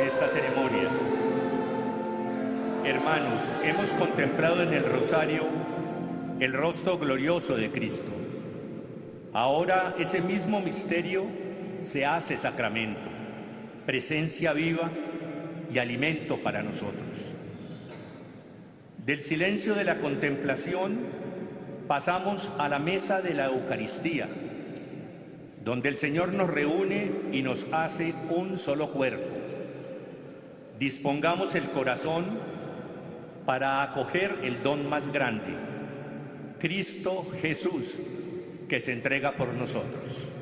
esta ceremonia. Hermanos, hemos contemplado en el rosario el rostro glorioso de Cristo. Ahora ese mismo misterio se hace sacramento, presencia viva y alimento para nosotros. Del silencio de la contemplación pasamos a la mesa de la Eucaristía, donde el Señor nos reúne y nos hace un solo cuerpo. Dispongamos el corazón para acoger el don más grande, Cristo Jesús, que se entrega por nosotros.